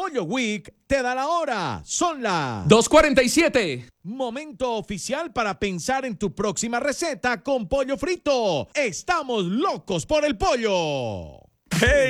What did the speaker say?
Pollo Week te da la hora. Son las 2:47. Momento oficial para pensar en tu próxima receta con pollo frito. Estamos locos por el pollo. ¡Hey!